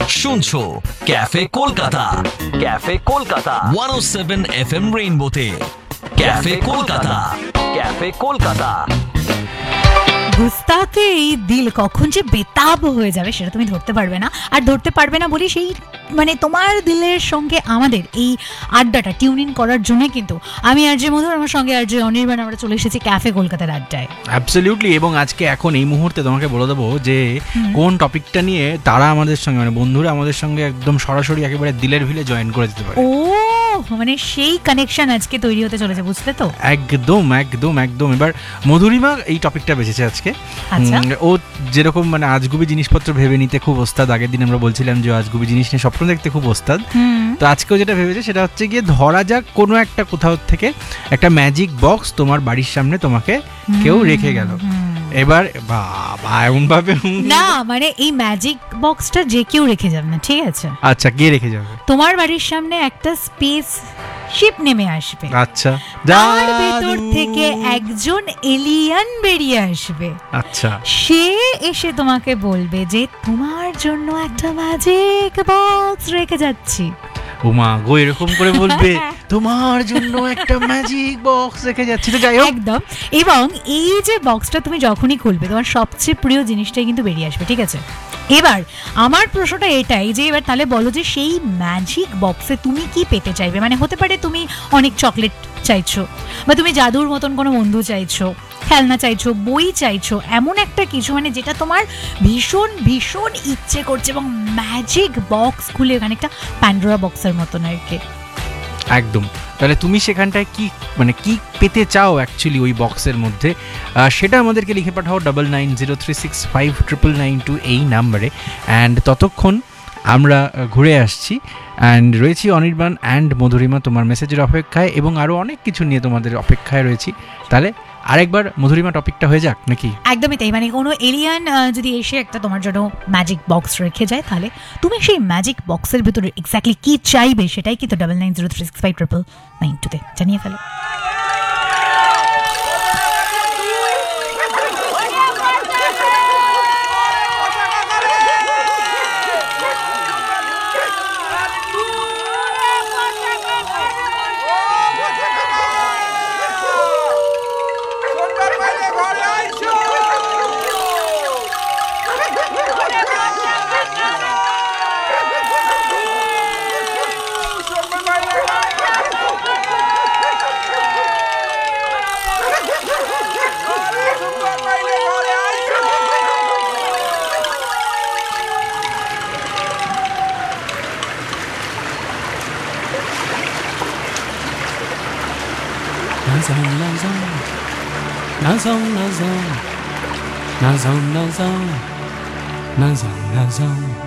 শুনছো cafe Kolkata, cafe Kolkata 107 FM রেইনবোতে। Cafe Kolkata, cafe Kolkata. গুস্তাতে এই দিল কখন যে বেতাব হয়ে যাবে সেটা তুমি ধরতে পারবে না। আর ধরতে পারবে না বলি সেই মানে তোমার দিলের সঙ্গে আমাদের এই আড্ডাটা টিউন ইন করার জন্য কিন্তু আমি আর যে মধুর, আমার সঙ্গে আর যে অনির্বাণ, আমরা চলে এসেছি ক্যাফে কলকাতার আড্ডায়। অ্যাবসলিউটলি। এবং আজকে এখন এই মুহূর্তে তোমাকে বলে দেবো যে কোন টপিকটা নিয়ে তারা আমাদের সঙ্গে মানে বন্ধুরা আমাদের সঙ্গে একদম সরাসরি একেবারে দিলের ভিলে জয়েন করে দিতে পারে। ও মানে সেই কানেকশন আজকে তৈরি হতে চলেছে, বুঝলে তো? একদম একদম একদম। এবার মধুরিমা এই টপিকটা বেঁচেছে আজকে। ও যেরকম মানে আজগুবি জিনিসপত্র ভেবে নিতে খুব ওস্তাদ, আগের দিন আমরা বলছিলাম যে আজগুবি জিনিস নিয়ে স্বপ্ন দেখতে খুব ওস্তাদ, তো আজকেও যেটা ভেবেছে সেটা হচ্ছে গিয়ে ধরা যাক কোনো একটা কোথাও থেকে একটা ম্যাজিক বক্স তোমার বাড়ির সামনে তোমাকে কেউ রেখে গেল। এবার বাবা এমন ভাবে না মানে এই ম্যাজিক বক্সটা যে কেউ রেখে যাবে না, ঠিক আছে? আচ্ছা, কে রেখে যাবে? তোমার বাড়ির সামনে একটা স্পেস শিপ নেমে আসবে। আচ্ছা, তার ভেতর থেকে একজন এলিয়ান বেরিয়ে আসবে। আচ্ছা, সে এসে তোমাকে বলবে যে তোমার জন্য একটা ম্যাজিক বক্স রেখে যাচ্ছি। উমা গো, এরকম করে বলবে তোমার জন্য একটা ম্যাজিক বক্স রেখে যাচ্ছি। তো যাই হোক, একদম। এবং এই যে বক্সটা তুমি যখনই খুলবে তোমার সবচেয়ে প্রিয় জিনিসটাই কিন্তু বেরিয়ে আসবে, ঠিক আছে? এবার আমার প্রশ্নটা এটাই যে এবার তাহলে বলো যে সেই ম্যাজিক বক্সে তুমি কি পেতে চাইবে? মানে হতে পারে তুমি অনেক চকলেট চাইছো, বা তুমি জাদুর মতন কোনো বন্ধু চাইছো, খেলনা চাইছো, বই চাইছো, এমন একটা কিছু মানে যেটা তোমার ভীষণ ভীষণ ইচ্ছে করছে, এবং ম্যাজিক বক্স খুলে ওখানে একটা প্যান্ডোরা বক্সের মতন আর কি। একদম। তাহলে তুমি সেখানটায় কি মানে কি পেতে চাও অ্যাকচুয়ালি ওই বক্সের মধ্যে, সেটা আমাদেরকে লিখে পাঠাও 9903659992 এই নাম্বারে। অ্যান্ড ততক্ষণ আমরা ঘুরে আসছি অ্যান্ড রয়েছি অনির্বাণ অ্যান্ড মধুরিমা তোমার মেসেজের অপেক্ষায়, এবং আরও অনেক কিছু নিয়ে তোমাদের অপেক্ষায় রয়েছি। তাহলে আরেকবার মধুরিমা টপিকটা হয়ে যাক নাকি? একদমই তাই। মানে কোনো এলিয়ান যদি এসে একটা তোমার জন্য ম্যাজিক বক্স রেখে যায়, তাহলে তুমি সেই ম্যাজিক বক্সের ভিতরে এক্স্যাক্টলি কি চাইবে সেটাই কিন্তু 9903659992 জানিয়ে ফেলো। Nazong